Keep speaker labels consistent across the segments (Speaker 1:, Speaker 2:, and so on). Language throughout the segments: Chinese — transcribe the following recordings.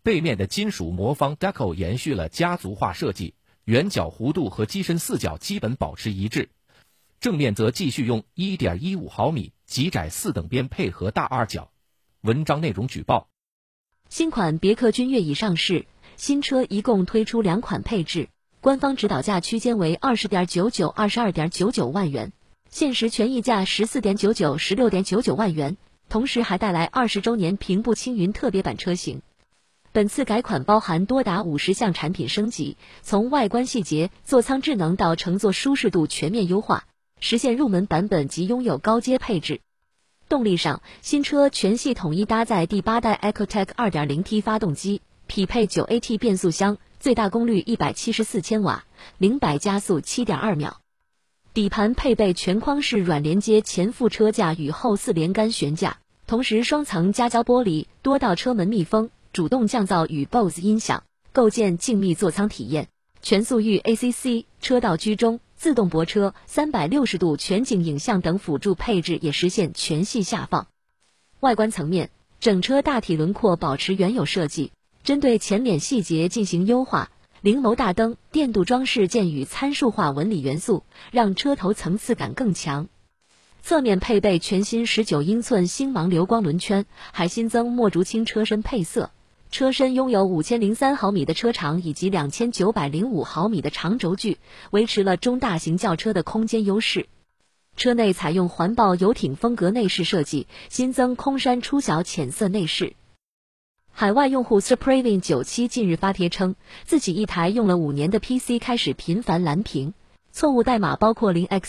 Speaker 1: 背面的金属魔方 Deco 延续了家族化设计，圆角弧度和机身四角基本保持一致。正面则继续用 1.15 毫米极窄4等边配合大二角。文章内容举报。
Speaker 2: 新款别克君越已上市，新车一共推出2款配置，官方指导价区间为 20.99 22.99 万元，限时权益价 14.99 16.99 万元，同时还带来20周年平步青云特别版车型。本次改款包含多达50项产品升级，从外观细节、座舱智能到乘坐舒适度全面优化，实现入门版本及拥有高阶配置。动力上，新车全系统一搭载第8代 EcoTec 2.0T 发动机，匹配 9AT 变速箱，最大功率174千瓦，0-100加速 7.2 秒。底盘配备全框式软连接前副车架与后4连杆悬架，同时双层夹胶玻璃、多道车门密封、主动降噪与 BOSE 音响，构建静谧座舱体验。全速域 ACC、车道居中、自动泊车、360度全景影像等辅助配置也实现全系下放。外观层面，整车大体轮廓保持原有设计，针对前脸细节进行优化，菱眸大灯、电镀装饰渐与参数化纹理元素，让车头层次感更强。侧面配备全新19英寸星芒流光轮圈，还新增墨竹青车身配色。车身拥有5003毫米的车长以及2905毫米的长轴距，维持了中大型轿车的空间优势。车内采用环抱游艇风格内饰设计，新增空山出小浅色内饰。海外用户 Supravin97 近日发帖称，自己一台用了5年的 PC 开始频繁蓝屏，错误代码包括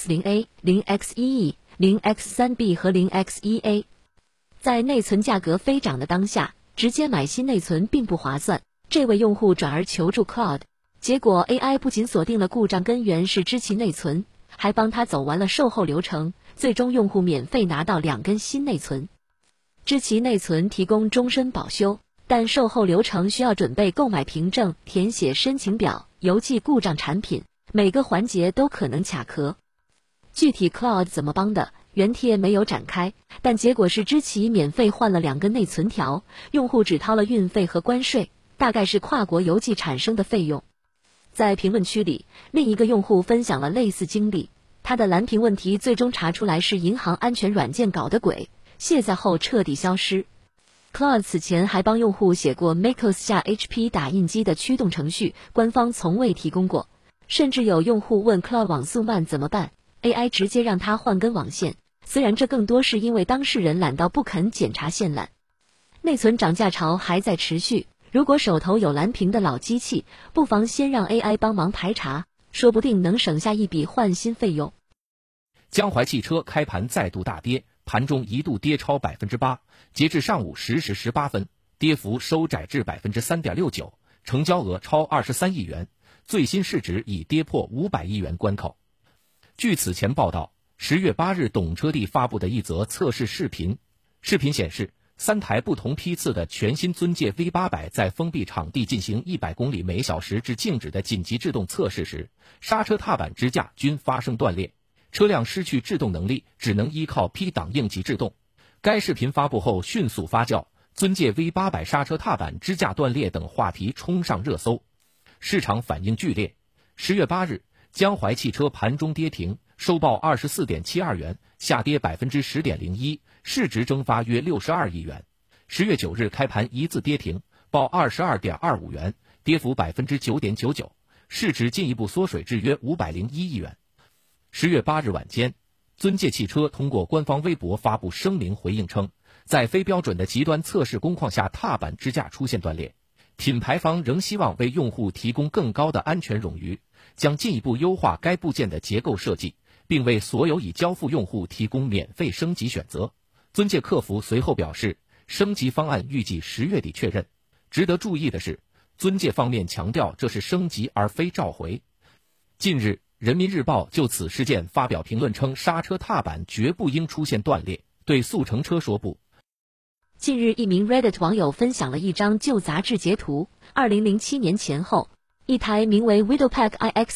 Speaker 2: 0x0A、0x1E、0x3B 和 0x1A。在内存价格飞涨的当下，直接买新内存并不划算，这位用户转而求助 Cloud， 结果 AI 不仅锁定了故障根源是知其内存，还帮他走完了售后流程，最终用户免费拿到2根新内存。知其内存提供终身保修，但售后流程需要准备购买凭证、填写申请表、邮寄故障产品，每个环节都可能卡壳。具体 Cloud 怎么帮的，原帖没有展开，但结果是知其免费换了2根内存条，用户只掏了运费和关税，大概是跨国邮寄产生的费用。在评论区里，另一个用户分享了类似经历，他的蓝屏问题最终查出来是银行安全软件搞的鬼，卸载后彻底消失。Cloud 此前还帮用户写过 MacOS 下 HP 打印机的驱动程序，官方从未提供过。甚至有用户问 Cloud 网速慢怎么办， AI 直接让他换根网线，虽然这更多是因为当事人懒到不肯检查线缆。内存涨价潮还在持续，如果手头有蓝屏的老机器，不妨先让 AI 帮忙排查，说不定能省下一笔换新费用。
Speaker 1: 江淮汽车开盘再度大跌，盘中一度跌超 8%， 截至上午10时18分，跌幅收窄至 3.69%， 成交额超23亿元，最新市值已跌破500亿元关口。据此前报道，10月8日懂车帝发布的一则测试视频，视频显示3台不同批次的全新尊界 V800 在封闭场地进行100公里每小时至静止的紧急制动测试时，刹车踏板支架均发生断裂，车辆失去制动能力，只能依靠 P 档应急制动。该视频发布后迅速发酵，尊界 V800 刹车踏板支架断裂等话题冲上热搜，市场反应剧烈。10月8日，江淮汽车盘中跌停，收报 24.72 元，下跌 10.01%， 市值蒸发约62亿元。10月9日开盘一字跌停，报 22.25 元，跌幅 9.99%， 市值进一步缩水至约501亿元。10月8日晚间，尊界汽车通过官方微博发布声明回应称，在非标准的极端测试工况下，踏板支架出现断裂，品牌方仍希望为用户提供更高的安全冗余，将进一步优化该部件的结构设计，并为所有已交付用户提供免费升级选择。尊界客服随后表示，升级方案预计10月底确认。值得注意的是，尊界方面强调这是升级而非召回。近日，人民日报就此事件发表评论称，刹车踏板绝不应出现断裂，对速成车说不。
Speaker 2: 近日，一名 Reddit 网友分享了一张旧杂志截图，2007年前后，一台名为 Widowpack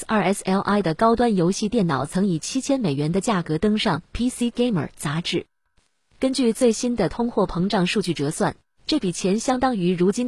Speaker 2: iX2SLI 的高端游戏电脑曾以7000美元的价格登上 PC Gamer 杂志。根据最新的通货膨胀数据折算，这笔钱相当于如今